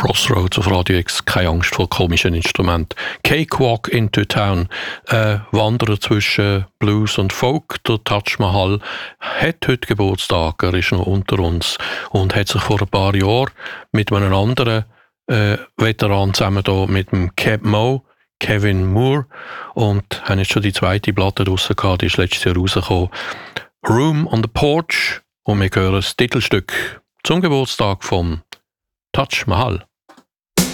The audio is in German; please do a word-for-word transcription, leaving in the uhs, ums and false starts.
Crossroads auf Radio X, keine Angst vor komischen Instrumenten. Cakewalk into Town, äh, Wanderer zwischen Blues und Folk. Der Taj Mahal hat heute Geburtstag, er ist noch unter uns und hat sich vor ein paar Jahren mit einem anderen äh, Veteran zusammen da mit dem Cap Mo, Kevin Moore, und haben jetzt schon die zweite Platte draussen gehabt, die ist letztes Jahr rausgekommen. Room on the Porch, und wir hören das Titelstück zum Geburtstag vom Taj Mahal.